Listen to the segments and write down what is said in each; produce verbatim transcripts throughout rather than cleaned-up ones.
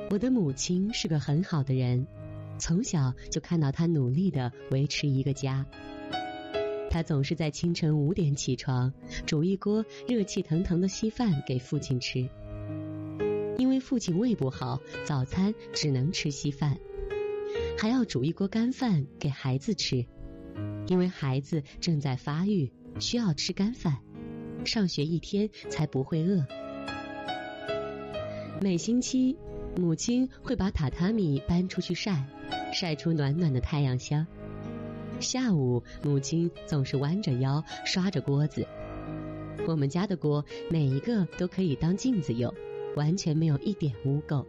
我的母亲是个很好的人，从小就看到她努力地维持一个家。她总是在清晨五点起床，煮一锅热气腾腾的稀饭给父亲吃。因为父亲胃不好，早餐只能吃稀饭，还要煮一锅干饭给孩子吃，因为孩子正在发育，需要吃干饭，上学一天才不会饿。每星期，母亲会把榻榻米搬出去晒，晒出暖暖的太阳香。下午，母亲总是弯着腰刷着锅子。我们家的锅每一个都可以当镜子用，完全没有一点污垢。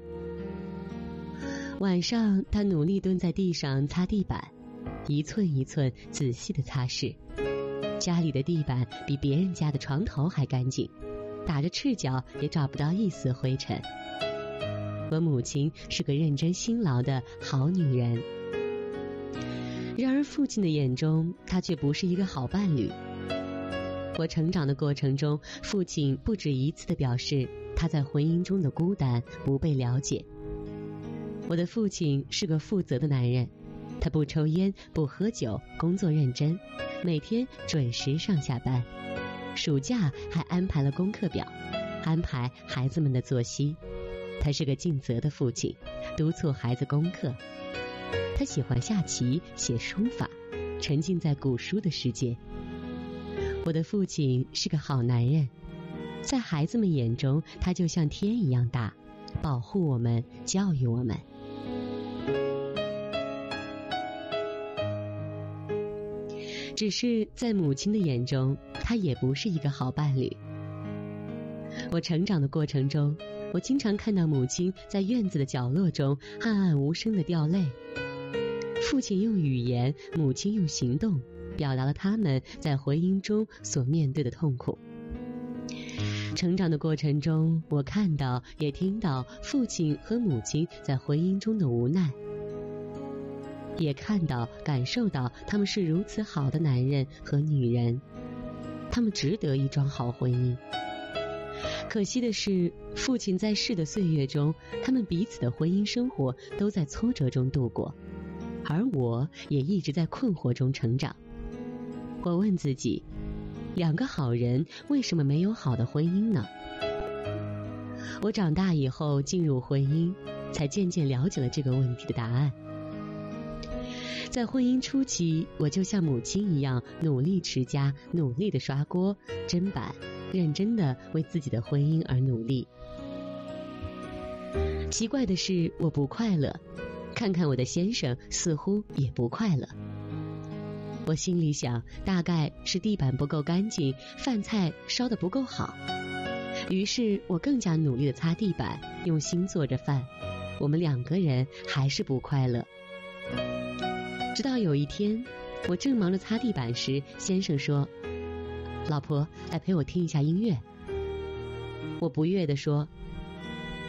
晚上，她努力蹲在地上擦地板，一寸一寸仔细地擦拭。家里的地板比别人家的床头还干净，打着赤脚也找不到一丝灰尘。我母亲是个认真辛劳的好女人。然而父亲的眼中，她却不是一个好伴侣。我成长的过程中，父亲不止一次地表示他在婚姻中的孤单，不被了解。我的父亲是个负责的男人，他不抽烟，不喝酒，工作认真，每天准时上下班。暑假还安排了功课表，安排孩子们的作息。他是个尽责的父亲，督促孩子功课。他喜欢下棋，写书法，沉浸在古书的世界。我的父亲是个好男人，在孩子们眼中，他就像天一样大，保护我们，教育我们。只是在母亲的眼中，他也不是一个好伴侣。我成长的过程中，我经常看到母亲在院子的角落中暗暗无声地掉泪。父亲用语言，母亲用行动，表达了他们在婚姻中所面对的痛苦。成长的过程中，我看到也听到父亲和母亲在婚姻中的无奈，也看到感受到他们是如此好的男人和女人，他们值得一桩好婚姻。可惜的是，父亲在世的岁月中，他们彼此的婚姻生活都在挫折中度过，而我也一直在困惑中成长。我问自己，两个好人为什么没有好的婚姻呢？我长大以后进入婚姻，才渐渐了解了这个问题的答案。在婚姻初期，我就像母亲一样努力持家，努力地刷锅砧板，认真地为自己的婚姻而努力。奇怪的是，我不快乐，看看我的先生似乎也不快乐。我心里想，大概是地板不够干净，饭菜烧得不够好。于是我更加努力地擦地板，用心做着饭。我们两个人还是不快乐。直到有一天，我正忙着擦地板时，先生说：“老婆，来陪我听一下音乐。”我不悦地说：“